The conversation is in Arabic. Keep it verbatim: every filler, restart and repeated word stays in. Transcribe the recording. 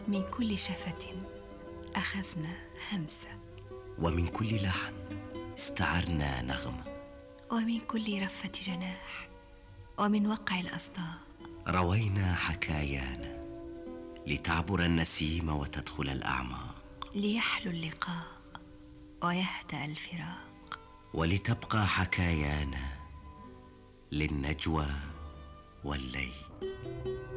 من كل شفة أخذنا همسة، ومن كل لحن استعرنا نغمة، ومن كل رفة جناح ومن وقع الأصداء روينا حكايانا لتعبر النسيم وتدخل الأعماق، ليحلو اللقاء ويهدأ الفراق، ولتبقى حكايانا للنجوى والليل.